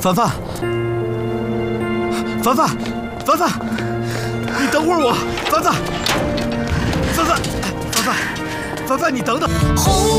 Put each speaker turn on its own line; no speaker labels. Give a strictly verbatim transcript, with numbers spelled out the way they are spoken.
凡凡，凡凡，凡凡，你等会儿我，凡凡，凡凡，凡凡，凡凡，你等等。